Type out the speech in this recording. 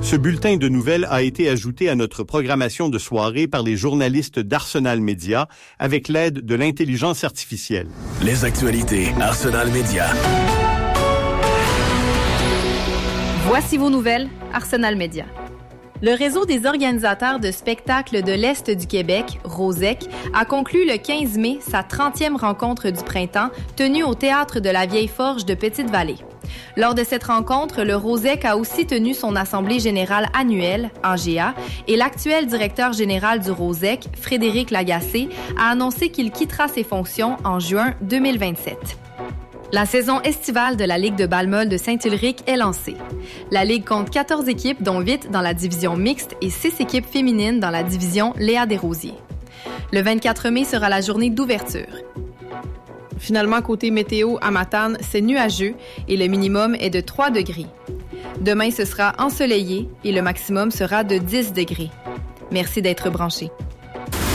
Ce bulletin de nouvelles a été ajouté à notre programmation de soirée par les journalistes d'Arsenal Média avec l'aide de l'intelligence artificielle. Les actualités Arsenal Média. Voici vos nouvelles, Arsenal Média. Le réseau des organisateurs de spectacles de l'Est du Québec, ROSEC, a conclu le 15 mai sa 30e rencontre du printemps tenue au Théâtre de la Vieille Forge de Petite-Vallée. Lors de cette rencontre, le ROSEC a aussi tenu son assemblée générale annuelle, AGA, et l'actuel directeur général du ROSEC, Frédéric Lagacé, a annoncé qu'il quittera ses fonctions en juin 2027. La saison estivale de la Ligue de balle-molle de Saint-Ulrich est lancée. La Ligue compte 14 équipes, dont 8 dans la division mixte et 6 équipes féminines dans la division Léa Desrosiers. Le 24 mai sera la journée d'ouverture. Finalement, côté météo, à Matane, c'est nuageux et le minimum est de 3 degrés. Demain, ce sera ensoleillé et le maximum sera de 10 degrés. Merci d'être branchés.